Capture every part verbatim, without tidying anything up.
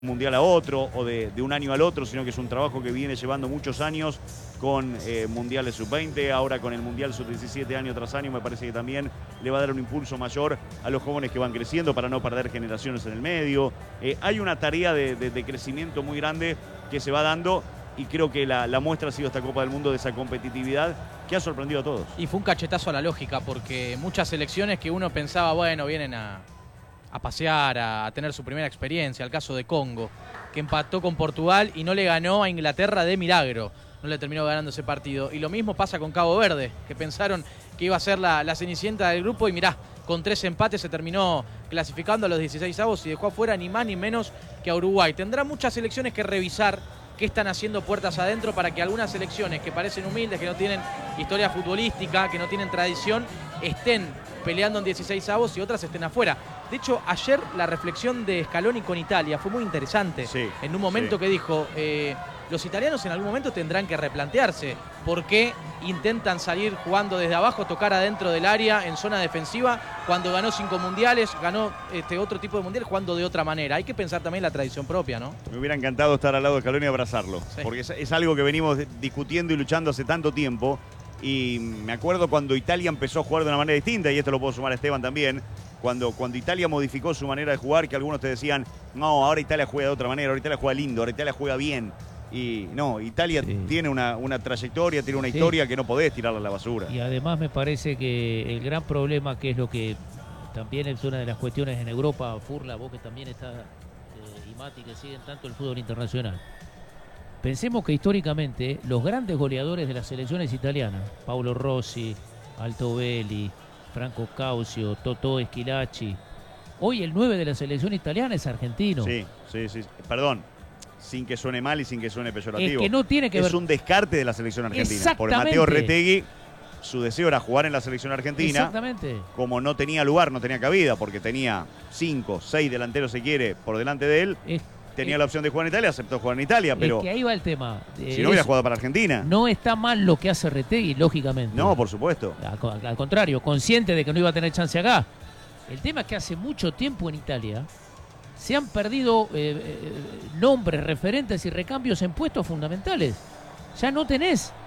mundial a otro o de, de un año al otro, sino que es un trabajo que viene llevando muchos años con eh, mundiales sub veinte, ahora con el mundial sub diecisiete año tras año. Me parece que también le va a dar un impulso mayor a los jóvenes que van creciendo para no perder generaciones en el medio. Eh, hay una tarea de, de, de crecimiento muy grande que se va dando y creo que la, la muestra ha sido esta Copa del Mundo de esa competitividad que ha sorprendido a todos. Y fue un cachetazo a la lógica, porque muchas selecciones que uno pensaba, bueno, vienen a... a pasear, a tener su primera experiencia, el caso de Congo, que empató con Portugal y no le ganó a Inglaterra de milagro, no le terminó ganando ese partido. Y lo mismo pasa con Cabo Verde, que pensaron que iba a ser la, la cenicienta del grupo y mirá, con tres empates se terminó clasificando a los dieciseisavos y dejó afuera ni más ni menos que a Uruguay. Tendrá muchas selecciones que revisar qué están haciendo puertas adentro para que algunas selecciones que parecen humildes, que no tienen historia futbolística, que no tienen tradición, estén peleando en dieciseisavos y otras estén afuera. De hecho, ayer la reflexión de Scaloni con Italia fue muy interesante. Sí, en un momento sí. que dijo, eh, los italianos en algún momento tendrán que replantearse por qué intentan salir jugando desde abajo, tocar adentro del área en zona defensiva, cuando ganó cinco mundiales, ganó este otro tipo de mundial jugando de otra manera. Hay que pensar también la tradición propia, ¿no? Me hubiera encantado estar al lado de Scaloni y abrazarlo, Sí. porque es, es algo que venimos discutiendo y luchando hace tanto tiempo. Y me acuerdo cuando Italia empezó a jugar de una manera distinta, y esto lo puedo sumar a Esteban también, cuando, cuando Italia modificó su manera de jugar, que algunos te decían, no, ahora Italia juega de otra manera, ahora Italia juega lindo, ahora Italia juega bien. Y no, Italia sí. tiene una, una trayectoria, tiene una sí. historia que no podés tirarla a la basura. Y además me parece que el gran problema, que es lo que también es una de las cuestiones en Europa, Furla, vos que también estás, eh, y Mati, que siguen tanto el fútbol internacional. Pensemos que históricamente los grandes goleadores de las selecciones italianas, Paolo Rossi, Altobelli, Franco Caucio, Totò Esquilaci, hoy el nueve de la selección italiana es argentino. Sí, sí, sí. Perdón, sin que suene mal y sin que suene peyorativo. Es que no tiene que es ver... un descarte de la selección argentina. Exactamente. Porque Mateo Retegui, su deseo era jugar en la selección argentina. Exactamente. Como no tenía lugar, no tenía cabida, porque tenía cinco, seis delanteros, si quiere, por delante de él. Es... Tenía la opción de jugar en Italia, aceptó jugar en Italia, pero... Es que ahí va el tema. Eh, si no hubiera jugado para Argentina. No está mal lo que hace Retegui, lógicamente. No, por supuesto. Al, al contrario, consciente de que no iba a tener chance acá. El tema es que hace mucho tiempo en Italia se han perdido eh, eh, nombres, referentes y recambios en puestos fundamentales. Ya no tenés. Sí.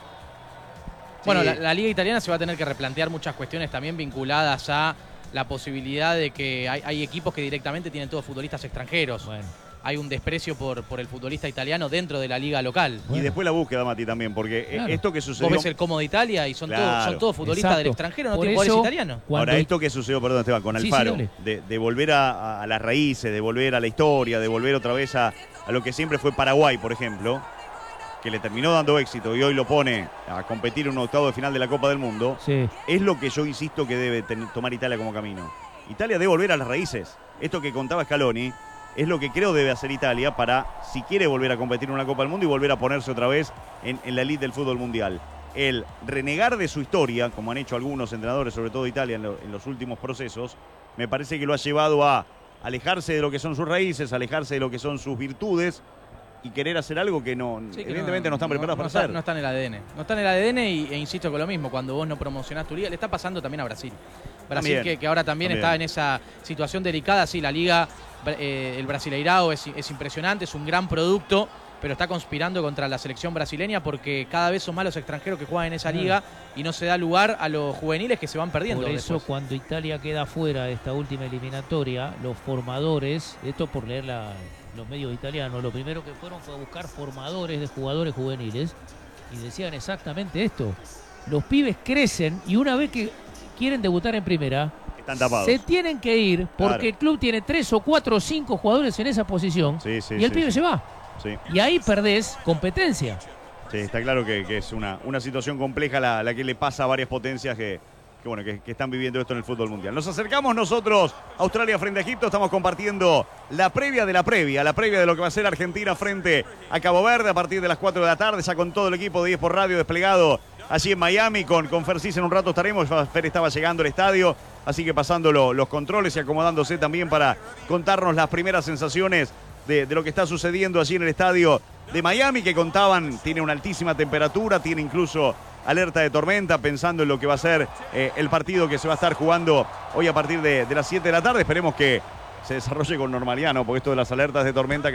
Bueno, la, la Liga Italiana se va a tener que replantear muchas cuestiones también vinculadas a la posibilidad de que hay, hay equipos que directamente tienen todos futbolistas extranjeros. Bueno. Hay un desprecio por, por el futbolista italiano dentro de la liga local. Bueno. Y después la búsqueda, Mati, también, porque claro. esto que sucedió... Vos ves el Como de Italia y son, claro. todos, son todos futbolistas Exacto. del extranjero, no tienen jugadores italianos. Ahora, esto que sucedió, perdón, Esteban, con Alfaro, sí, sí, de, de volver a, a las raíces, de volver a la historia, de volver otra vez a, a lo que siempre fue Paraguay, por ejemplo, que le terminó dando éxito y hoy lo pone a competir en un octavo de final de la Copa del Mundo, sí. es lo que yo insisto que debe ten, tomar Italia como camino. Italia debe volver a las raíces. Esto que contaba Scaloni es lo que creo debe hacer Italia para, si quiere volver a competir en una Copa del Mundo y volver a ponerse otra vez en, en la elite del fútbol mundial. El renegar de su historia, como han hecho algunos entrenadores, sobre todo Italia, en, lo, en los últimos procesos, me parece que lo ha llevado a alejarse de lo que son sus raíces, alejarse de lo que son sus virtudes y querer hacer algo que no, sí, que evidentemente no, no están preparados no, para no hacer. No está en el A D N. No está en el A D N y, e insisto con lo mismo, cuando vos no promocionás tu liga, le está pasando también a Brasil. Brasil que, que ahora también, también está en esa situación delicada, sí, la liga, eh, el Brasileirao es, es impresionante, es un gran producto, pero está conspirando contra la selección brasileña porque cada vez son más los extranjeros que juegan en esa liga y no se da lugar a los juveniles que se van perdiendo. Por eso después. Cuando Italia queda fuera de esta última eliminatoria, los formadores, esto por leer la, los medios italianos, lo primero que fueron fue a buscar formadores de jugadores juveniles y decían exactamente esto. Los pibes crecen y una vez que quieren debutar en primera, están tapados. Se tienen que ir porque claro. el club tiene tres o cuatro o cinco jugadores en esa posición sí, sí, y el sí, pibe sí. se va. Sí. Y ahí perdés competencia. Sí, está claro que, que es una, una situación compleja la, la que le pasa a varias potencias que, que, bueno, que, que están viviendo esto en el fútbol mundial. Nos acercamos nosotros a Australia frente a Egipto. Estamos compartiendo la previa de la previa, la previa de lo que va a ser Argentina frente a Cabo Verde a partir de las cuatro de la tarde, ya con todo el equipo de diez por Radio desplegado allí en Miami. Con, con Fercis en un rato estaremos. Fer estaba llegando al estadio, así que pasando lo, los controles y acomodándose también para contarnos las primeras sensaciones De, de lo que está sucediendo allí en el estadio de Miami, que contaban, tiene una altísima temperatura, tiene incluso alerta de tormenta, pensando en lo que va a ser eh, el partido que se va a estar jugando hoy a partir de, de las siete de la tarde. Esperemos que se desarrolle con normalidad, ¿no? Porque esto de las alertas de tormenta